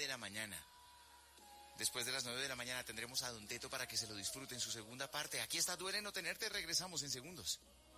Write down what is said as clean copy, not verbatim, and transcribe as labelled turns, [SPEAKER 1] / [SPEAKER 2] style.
[SPEAKER 1] la mañana. Después de las 9 de la mañana tendremos a Don Teto para que se lo disfruten su segunda parte. Aquí está Duele No Tenerte, regresamos en segundos.